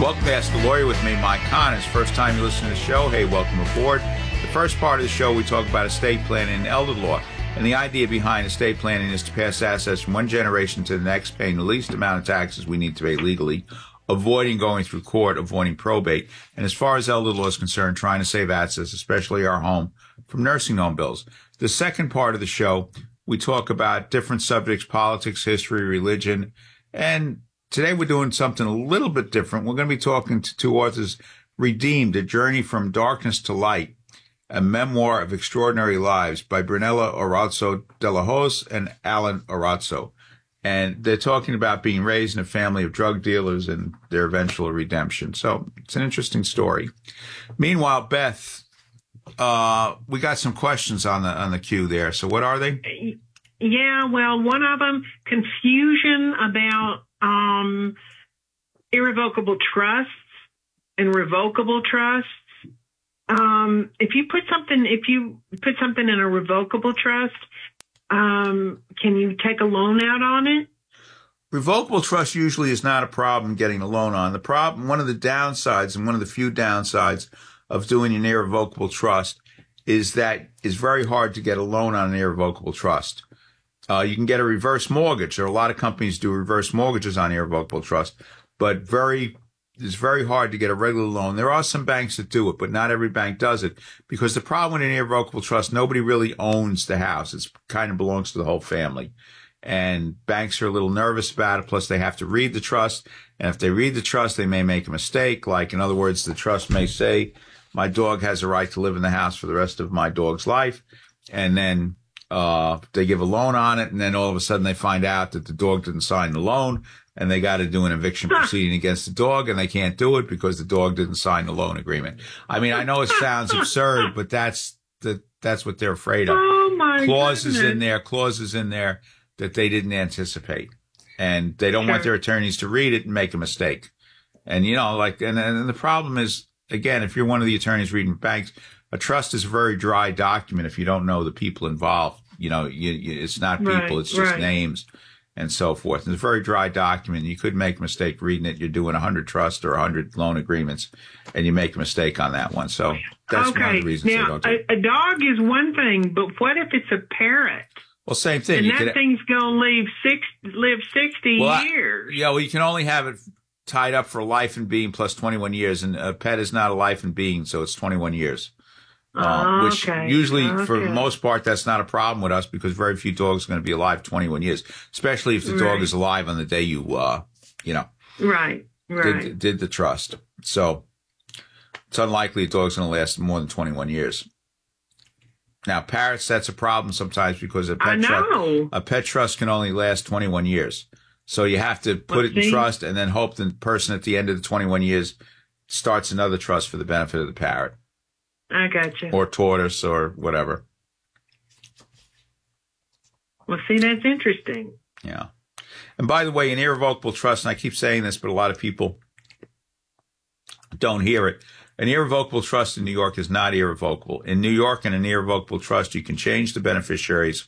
Welcome to Ask the Lawyer with me, Mike Connors. First time you listen to the show, hey, welcome aboard. The first part of the show, we talk about estate planning and elder law. And the idea behind estate planning is to pass assets from one generation to the next, paying the least amount of taxes we need to pay legally, avoiding going through court, avoiding probate. And as far as elder law is concerned, trying to save assets, especially our home, from nursing home bills. The second part of the show, we talk about different subjects, politics, history, religion, and today we're doing something a little bit different. We're going to be talking to two authors, Redeemed, A Journey from Darkness to Light, a memoir of extraordinary lives by Brunella Orazzo de la Hoz and Alan Orazzo. And they're talking about being raised in a family of drug dealers and their eventual redemption. So it's an interesting story. Meanwhile, Beth, we got some questions on the queue there. So what are they? Yeah, well, one of them, confusion about irrevocable trusts and revocable trusts. If you put something in a revocable trust, can you take a loan out on it? Revocable trust usually is not a problem getting a loan on. The problem, one of the downsides, and one of the few downsides of doing an irrevocable trust, is that it's very hard to get a loan on an irrevocable trust. You can get a reverse mortgage. There are a lot of companies do reverse mortgages on irrevocable trust, but it's very hard to get a regular loan. There are some banks that do it, but not every bank does it, because the problem with an irrevocable trust, nobody really owns the house. It kind of belongs to the whole family. And banks are a little nervous about it. Plus, they have to read the trust. And if they read the trust, they may make a mistake. Like, in other words, the trust may say, my dog has a right to live in the house for the rest of my dog's life. And then they give a loan on it, and then all of a sudden they find out that the dog didn't sign the loan, and they got to do an eviction proceeding against the dog, and they can't do it because the dog didn't sign the loan agreement. I mean, I know it sounds absurd, but that's what they're afraid of. Oh my Clauses goodness. in there that they didn't anticipate, and they don't want their attorneys to read it and make a mistake. And and the problem is, again, if you're one of the attorneys reading banks, a trust is a very dry document if you don't know the people involved. It's not people, it's just names and so forth. It's a very dry document. You could make a mistake reading it. You're doing 100 trusts or 100 loan agreements, and you make a mistake on that one. So that's one of the reasons they don't do it. A dog is one thing, but what if it's a parrot? Well, same thing. And that thing's going to live 60 years. Yeah, well, you can only have it tied up for life and being plus 21 years, and a pet is not a life and being, so it's 21 years. Which usually, for the most part, that's not a problem with us, because very few dogs are going to be alive 21 years, especially if the dog is alive on the day you did the trust. So it's unlikely a dog's going to last more than 21 years. Now, parrots, that's a problem sometimes, because a pet trust can only last 21 years. So you have to put it in trust and then hope the person at the end of the 21 years starts another trust for the benefit of the parrot. I got you. Or tortoise or whatever. Well, see, that's interesting. Yeah. And by the way, an irrevocable trust, and I keep saying this, but a lot of people don't hear it. An irrevocable trust in New York is not irrevocable. In New York, in an irrevocable trust, you can change the beneficiaries.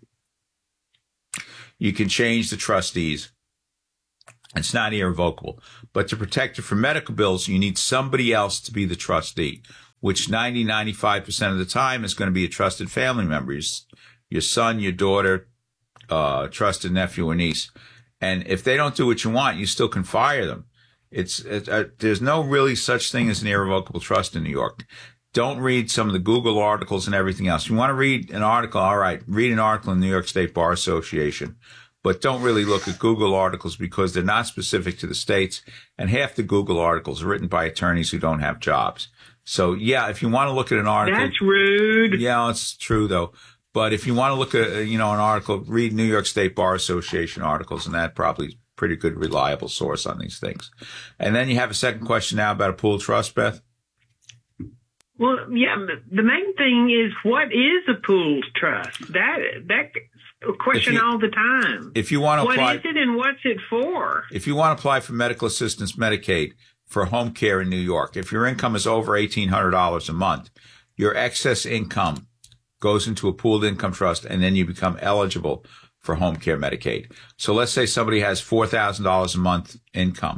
You can change the trustees. It's not irrevocable. But to protect it from medical bills, you need somebody else to be the trustee, which 95% of the time is going to be a trusted family member, your son, your daughter, trusted nephew or niece. And if they don't do what you want, you still can fire them. There's no really such thing as an irrevocable trust in New York. Don't read some of the Google articles and everything else. You want to read an article, all right, read an article in the New York State Bar Association. But don't really look at Google articles, because they're not specific to the states. And half the Google articles are written by attorneys who don't have jobs. So, yeah, if you want to look at an article. That's rude. Yeah, it's true, though. But if you want to look at, an article, read New York State Bar Association articles, and that probably is a pretty good, reliable source on these things. And then you have a second question now about a pooled trust, Beth. Well, yeah, the main thing is, what is a pooled trust? That question all the time. If you want to apply, what is it and what's it for? If you want to apply for medical assistance, Medicaid, for home care in New York, if your income is over $1,800 a month, your excess income goes into a pooled income trust, and then you become eligible for home care Medicaid. So let's say somebody has $4,000 a month income.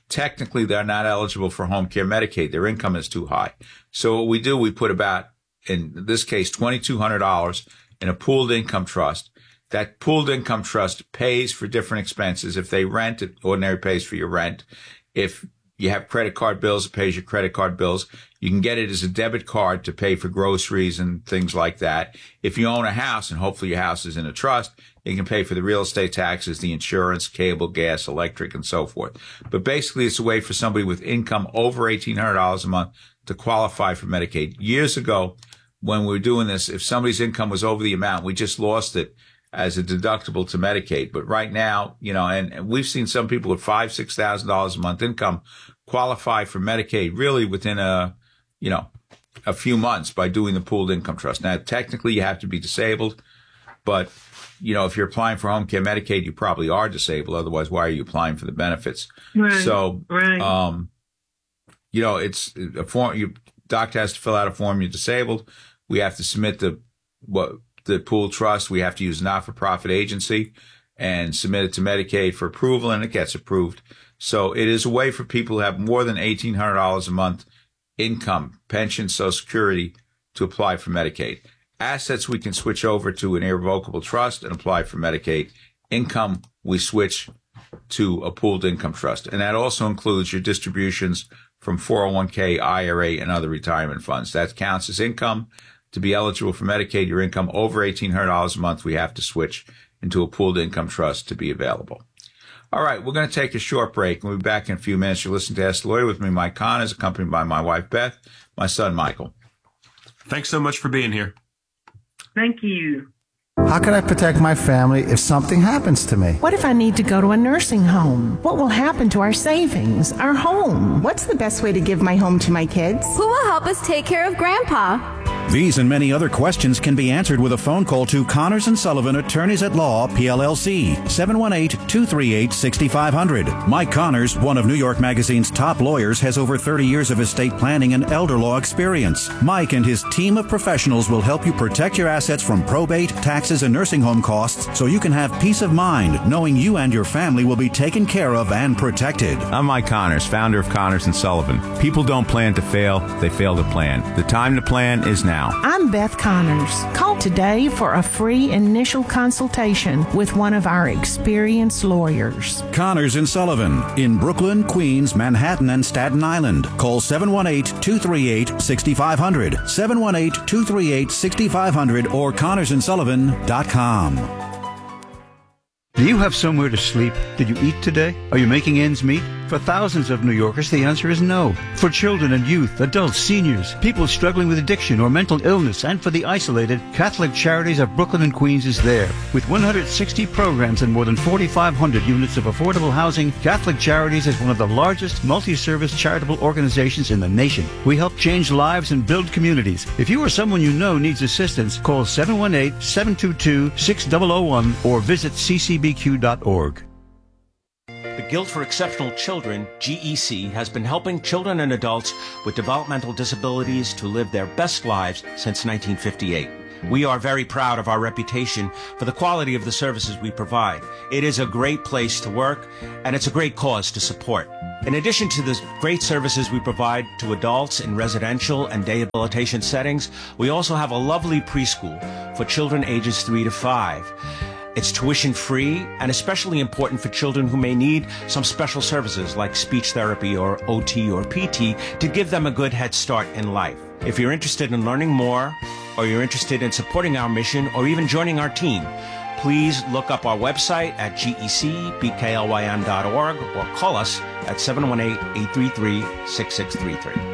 technically they're not eligible for home care Medicaid. Their income is too high. So what we do, we put about, in this case, $2,200 in a pooled income trust. That pooled income trust pays for different expenses. If they rent, it ordinarily pays for your rent. If you have credit card bills, it pays your credit card bills. You can get it as a debit card to pay for groceries and things like that. If you own a house, and hopefully your house is in a trust, you can pay for the real estate taxes, the insurance, cable, gas, electric, and so forth. But basically, it's a way for somebody with income over $1,800 a month to qualify for Medicaid. Years ago, when we were doing this, if somebody's income was over the amount, we just lost it as a deductible to Medicaid. But right now, and we've seen some people with $5,000, $6,000 a month income qualify for Medicaid really within a few months by doing the pooled income trust. Now, technically you have to be disabled, but if you're applying for home care Medicaid, you probably are disabled. Otherwise, why are you applying for the benefits? Right. So, right. It's a form. Your doctor has to fill out a form. You're disabled. We have to submit the pooled trust. We have to use a not-for-profit agency and submit it to Medicaid for approval, and it gets approved. So it is a way for people who have more than $1,800 a month income, pension, Social Security, to apply for Medicaid. Assets we can switch over to an irrevocable trust and apply for Medicaid. Income we switch to a pooled income trust. And that also includes your distributions from 401k, IRA, and other retirement funds. That counts as income. To be eligible for Medicaid, your income over $1,800 a month, we have to switch into a pooled income trust to be available. All right, we're going to take a short break, and we'll be back in a few minutes. You'll listen to Ask the Lawyer with me, Mike Connors, accompanied by my wife, Beth, my son, Michael. Thanks so much for being here. Thank you. How can I protect my family if something happens to me? What if I need to go to a nursing home? What will happen to our savings, our home? What's the best way to give my home to my kids? Who will help us take care of Grandpa? These and many other questions can be answered with a phone call to Connors & Sullivan, Attorneys at Law, PLLC, 718-238-6500. Mike Connors, one of New York Magazine's top lawyers, has over 30 years of estate planning and elder law experience. Mike and his team of professionals will help you protect your assets from probate, taxes, and nursing home costs so you can have peace of mind knowing you and your family will be taken care of and protected. I'm Mike Connors, founder of Connors & Sullivan. People don't plan to fail, they fail to plan. The time to plan is now. I'm Beth Connors. Call today for a free initial consultation with one of our experienced lawyers. Connors & Sullivan in Brooklyn, Queens, Manhattan, and Staten Island. Call 718-238-6500, 718-238-6500, or ConnorsandSullivan.com. Do you have somewhere to sleep? Did you eat today? Are you making ends meet? For thousands of New Yorkers, the answer is no. For children and youth, adults, seniors, people struggling with addiction or mental illness, and for the isolated, Catholic Charities of Brooklyn and Queens is there. With 160 programs and more than 4,500 units of affordable housing, Catholic Charities is one of the largest multi-service charitable organizations in the nation. We help change lives and build communities. If you or someone you know needs assistance, call 718-722-6001 or visit ccbq.org. The Guild for Exceptional Children, GEC, has been helping children and adults with developmental disabilities to live their best lives since 1958. We are very proud of our reputation for the quality of the services we provide. It is a great place to work, and it's a great cause to support. In addition to the great services we provide to adults in residential and day habilitation settings, we also have a lovely preschool for children ages 3 to 5. It's tuition-free and especially important for children who may need some special services like speech therapy or OT or PT to give them a good head start in life. If you're interested in learning more, or you're interested in supporting our mission, or even joining our team, please look up our website at gecbklyn.org or call us at 718-833-6633.